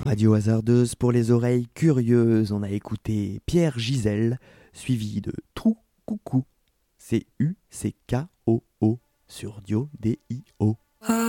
Radio hasardeuse pour les oreilles curieuses, on a écouté Pierre Gisèle, suivi de Trou Coucou, Cuckoo sur Dio, D-I-O.